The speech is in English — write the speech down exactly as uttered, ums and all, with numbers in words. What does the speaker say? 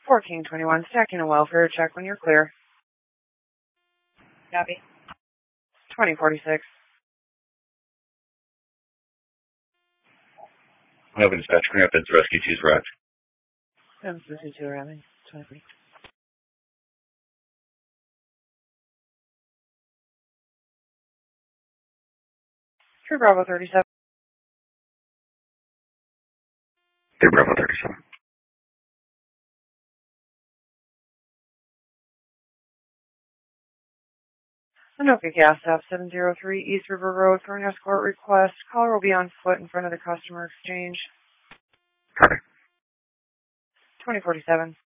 fourteen twenty-one, stacking a welfare check when you're clear. Copy. twenty forty-six. I have a dispatch Rapids Rescue two's route. seven fifty-two arriving. twenty forty. True Bravo thirty-seven. True Bravo thirty-seven. Anoka Gas Stop seven oh three East River Road for an escort request. Caller will be on foot in front of the customer exchange. Copy. twenty forty-seven.